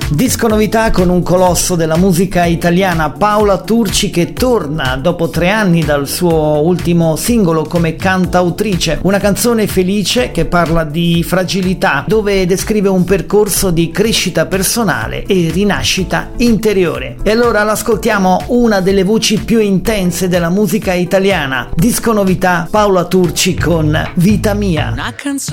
Disco novità con un colosso della musica italiana, Paola Turci, che torna dopo 3 anni dal suo ultimo singolo come cantautrice. Una canzone felice che parla di fragilità, dove descrive un percorso di crescita personale e rinascita interiore. E allora l'ascoltiamo, una delle voci più intense della musica italiana. Disco novità, Paola Turci con Vita Mia. Una canzone